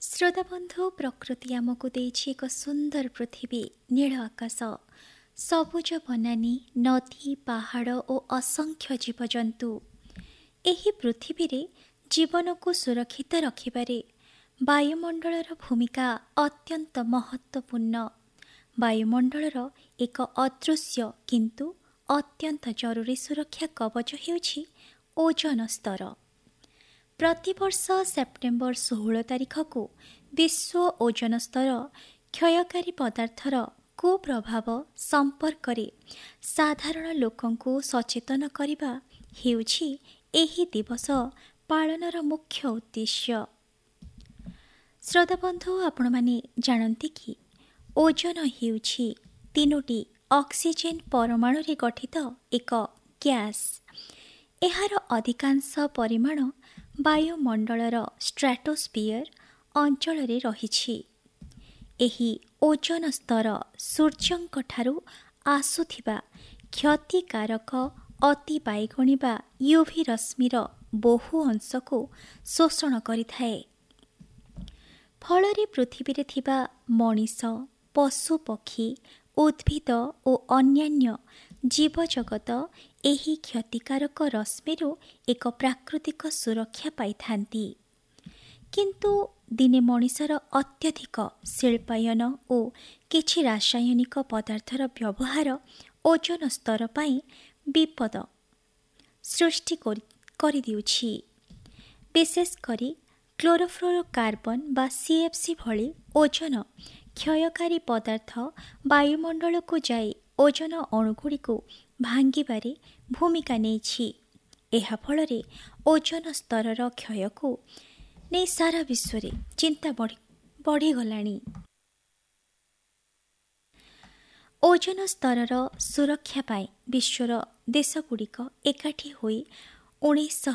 ଶ୍ରୋତାବନ୍ଧୁ, ପ୍ରକୃତି ଆମକୁ ଦେଇଛି ଏକ ସୁନ୍ଦର ପୃଥିବୀ, ନୀଳ ଆକାଶ, ସବୁଜ ବନାନୀ, ନଦୀ, ପାହାଡ଼ ଓ ଅସଂଖ୍ୟ ଜୀବଜନ୍ତୁ। ଏହି ପୃଥିବୀରେ ଜୀବନକୁ ସୁରକ୍ଷିତ ରଖିବାରେ ବାୟୁମଣ୍ଡଳର ଭୂମିକା ଅତ୍ୟନ୍ତ ମହତ୍ତ୍ୱପୂର୍ଣ୍ଣ। ବାୟୁମଣ୍ଡଳର ଏକ ଅଦୃଶ୍ୟ କିନ୍ତୁ ଅତ୍ୟନ୍ତ ଜରୁରୀ ସୁରକ୍ଷା କବଚ ହେଉଛି ଓଜୋନ ସ୍ତର। ପ୍ରତିବର୍ଷ ସେପ୍ଟେମ୍ବର 16 ତାରିଖକୁ ବିଶ୍ୱ ଓଜୋନ ସ୍ତର କ୍ଷୟକାରୀ ପଦାର୍ଥର କୁପ୍ରଭାବ ସମ୍ପର୍କରେ ସାଧାରଣ ଲୋକଙ୍କୁ ସଚେତନ କରିବା ହେଉଛି ଏହି ଦିବସ ପାଳନର ମୁଖ୍ୟ ଉଦ୍ଦେଶ୍ୟ। ଶ୍ରୋତାବନ୍ଧୁ, ଆପଣମାନେ ଜାଣନ୍ତି କି ଓଜୋନ ହେଉଛି 3ଟି ଅକ୍ସିଜେନ୍ ପରମାଣୁରେ ଗଠିତ ଏକ ଗ୍ୟାସ୍। ଏହାର ଅଧିକାଂଶ ପରିମାଣ ବାୟୁମଣ୍ଡଳର ଷ୍ଟ୍ରାଟୋସ୍ଫିୟର ଅଞ୍ଚଳରେ ରହିଛି। ଏହି ଓଜୋନ ସ୍ତର ସୂର୍ଯ୍ୟଙ୍କଠାରୁ ଆସୁଥିବା କ୍ଷତିକାରକ ଅତି ବାଇଗଣୀ ବା ୟୁଭି ରଶ୍ମିର ବହୁ ଅଂଶକୁ ଶୋଷଣ କରିଥାଏ। ଫଳରେ ପୃଥିବୀରେ ଥିବା ମଣିଷ, ପଶୁପକ୍ଷୀ, ଉଦ୍ଭିଦ ଓ ଅନ୍ୟାନ୍ୟ ଜୀବଜଗତ ଏହି କ୍ଷତିକାରକ ରଶ୍ମିରୁ ଏକ ପ୍ରାକୃତିକ ସୁରକ୍ଷା ପାଇଥାନ୍ତି। କିନ୍ତୁ ଦିନେ ମଣିଷର ଅତ୍ୟଧିକ ଶିଳ୍ପାୟନ ଓ କିଛି ରାସାୟନିକ ପଦାର୍ଥର ବ୍ୟବହାର ଓଜୋନ ସ୍ତର ପାଇଁ ବିପଦ ସୃଷ୍ଟି କରିଦେଉଛି। ବିଶେଷ କରି କ୍ଲୋରୋଫ୍ଲୋରୋକାର୍ବନ ବା CFC ଭଳି ଓଜୋନ କ୍ଷୟକାରୀ ପଦାର୍ଥ ବାୟୁମଣ୍ଡଳକୁ ଯାଇ ଓଜୋନ ଅଣୁଗୁଡ଼ିକୁ ଭାଙ୍ଗିବାରେ ଭୂମିକା ନେଇଛି। ଏହା ଫଳରେ ଓଜୋନ ସ୍ତରର କ୍ଷୟକୁ ନେଇ ସାରା ବିଶ୍ୱରେ ଚିନ୍ତା ବଢ଼ିଗଲାଣି। ଓଜୋନ ସ୍ତରର ସୁରକ୍ଷା ପାଇଁ ବିଶ୍ୱର ଦେଶଗୁଡ଼ିକ ଏକାଠି ହୋଇ